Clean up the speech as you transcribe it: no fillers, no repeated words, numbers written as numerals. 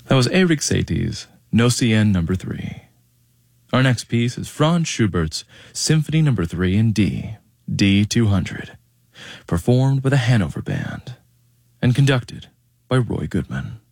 That was Erik Satie's Nocien No. 3. Our next piece is Franz Schubert's Symphony No. 3 in D, D200, performed by the Hanover Band and conducted by Roy Goodman.